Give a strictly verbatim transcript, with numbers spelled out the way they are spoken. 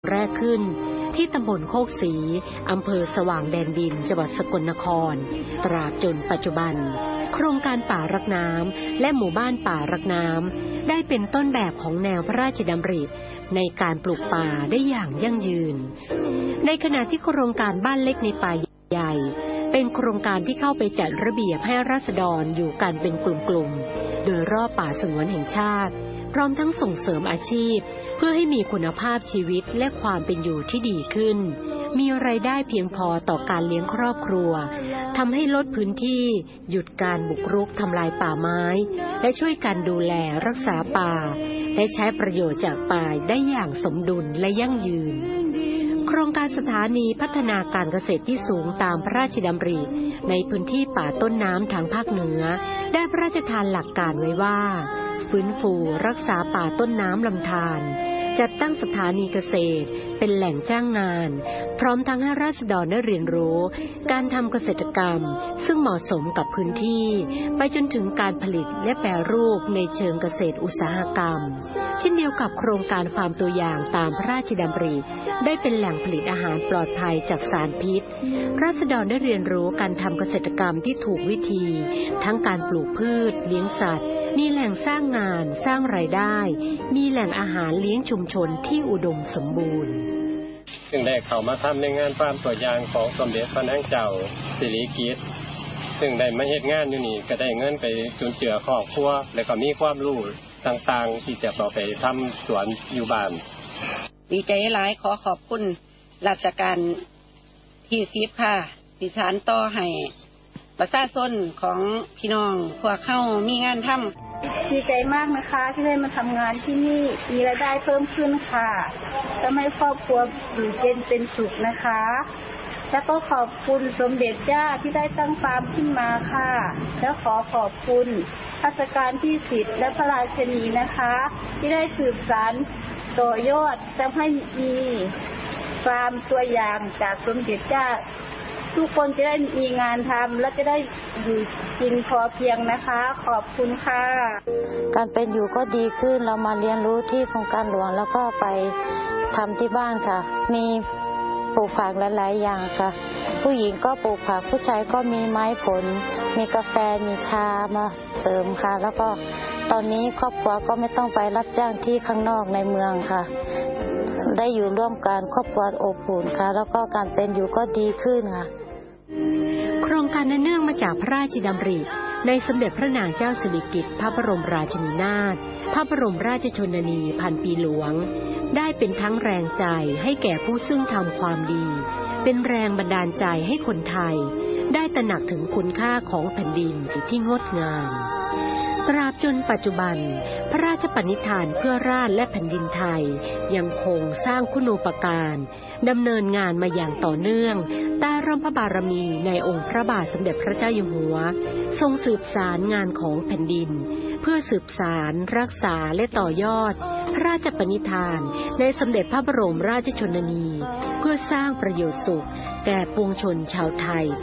แรกขึ้นที่ตำบลโคกศรีอำเภอสว่างแดนดินจังหวัดสกลนครตราบจนปัจจุบันโครงการป่ารักน้ำและหมู่บ้านป่ารักน้ำได้เป็นต้นแบบของแนวพระราชดำริในการปลูกป่าได้อย่างยั่งยืนในขณะที่โครงการบ้านเล็กในป่าใหญ่เป็นโครงการที่เข้าไปจัดระเบียบให้ราษฎรอยู่กันเป็นกลุ่มๆโดยรอบป่าสงวนแห่งชาติพร้อมทั้งส่งเสริมอาชีพเพื่อให้มีคุณภาพชีวิตและความเป็นอยู่ที่ดีขึ้นมีรายได้เพียงพอต่อการเลี้ยงครอบครัวทำให้ลดพื้นที่หยุดการบุกรุกทำลายป่าไม้และช่วยกันดูแลรักษาป่าและใช้ประโยชน์จากป่าได้อย่างสมดุลและยั่งยืนโครงการสถานีพัฒนาการเกษตรที่สูงตามพระราชดำริในพื้นที่ป่าต้นน้ำทางภาคเหนือได้พระราชทานหลักการไว้ว่าฟื้นฟูรักษาป่าต้นน้ำลำธารจัดตั้งสถานีเกษตรเป็นแหล่งจ้างงานพร้อมทั้งให้ราษฎรได้เรียนรู้การทำเกษตรกรรมซึ่งเหมาะสมกับพื้นที่ไปจนถึงการผลิตและแปรรูปในเชิงเกษตรอุตสาหกรรมเช่นเดียวกับโครงการฟาร์มตัวอย่างตามพระราชดำริได้เป็นแหล่งผลิตอาหารปลอดภัยจากสารพิษราษฎรได้เรียนรู้การทำเกษตรกรรมที่ถูกวิธีทั้งการปลูกพืชเลี้ยงสัตว์มีแหล่งสร้างงานสร้างรายได้มีแหล่งอาหารเลี้ยงชุมชนที่อุดมสมบูรณ์ซึ่งได้เข้ามาทำในงานฟาร์มตัวอย่างของสมเด็จพระนางเจ้าสิริกิติ์ซึ่งได้มาเฮ็ดงานอยู่นี่ก็ได้เงินไปจุนเจือครอบครัวและก็มีความรู้ต่างๆที่จะต่อไปทำสวนอยู่บ้านดีใจหลายขอขอบคุณราชการที่สิบค่ะที่สานต่อให้ประชาชนของพี่น้องพวกเขามีงานทำดีใจมากนะคะที่ได้มาทำงานที่นี่มีรายได้เพิ่มขึ้นค่ะทำให้ครอบครัวอยู่เย็นเป็นสุขนะคะแล้วก็ขอบคุณสมเด็จย่าที่ได้ตั้งฟาร์มขึ้นมาค่ะแล้วขอขอบคุณรัชกาลที่สิบและพระราชินีนะคะที่ได้สืบสานต่อยอดทำให้มีฟาร์มตัวอย่างจากสมเด็จย่าทุกคนจะได้มีงานทำและจะได้อยู่กินพอเพียงนะคะขอบคุณค่ะการเป็นอยู่ก็ดีขึ้นเรามาเรียนรู้ที่โครงการหลวงแล้วก็ไปทำที่บ้านค่ะมีปลูกผักหลายๆอย่างค่ะผู้หญิงก็ปลูกผักผู้ชายก็มีไม้ผลมีกาแฟมีชามาเสริมค่ะแล้วก็ตอนนี้ครอบครัวก็ไม่ต้องไปรับจ้างที่ข้างนอกในเมืองค่ะได้อยู่ร่วมกันครอบครัวอบอุ่นค่ะแล้วก็การเป็นอยู่ก็ดีขึ้นค่ะโครงการเนื่องมาจากพระราชดำริในสมเด็จพระนางเจ้าสิริกิติ์พระบรมราชินีนาถพระบรมราชชนนีพันปีหลวงได้เป็นทั้งแรงใจให้แก่ผู้ซึ่งทำความดีเป็นแรงบันดาลใจให้คนไทยได้ตระหนักถึงคุณค่าของแผ่นดินที่งดงามตราบจนปัจจุบันพระราชปณิธานเพื่อราษฎร์และแผ่นดินไทยยังคงสร้างคุณูปการดำเนินงานมาอย่างต่อเนื่องใต้ร่มพระบารมีในองค์พระบาทสมเด็จพระเจ้าอยู่หัวทรงสืบสารงานของแผ่นดินเพื่อสืบสารรักษาและต่อยอดพระราชปณิธานในสมเด็จพระบรมราชชนนีเพื่อสร้างประโยชน์สุขแก่ปวงชนชาวไทย